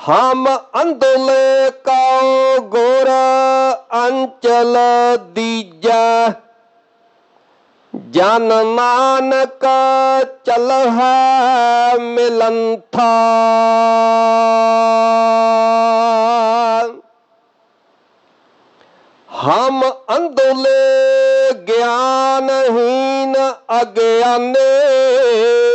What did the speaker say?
हम अंधोले काओ गोर अंचल दीजा, जन नानक चल है मिलंथा। हम अंधोले ज्ञानहीन अज्ञाने,